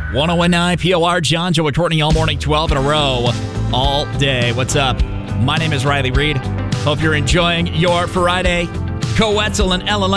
1019 POR, John, Joe, and Courtney all morning, 12 in a row, all day. What's up? My name is Riley Reed. Hope you're enjoying your Friday. Coetzel and Ella